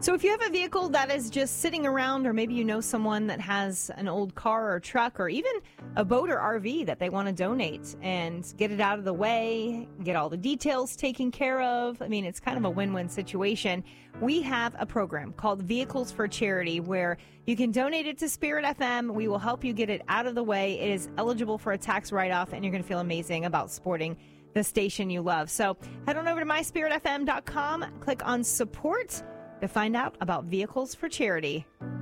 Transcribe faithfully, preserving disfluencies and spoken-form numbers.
So if you have a vehicle that is just sitting around, or maybe you know someone that has an old car or truck or even a boat or R V that they want to donate and get it out of the way, get all the details taken care of. I mean, it's kind of a win-win situation. We have a program called Vehicles for Charity where you can donate it to Spirit F M. We will help you get it out of the way. It is eligible for a tax write-off, and you're going to feel amazing about supporting the station you love. So head on over to my spirit f m dot com, click on support to find out about Vehicles for Charity.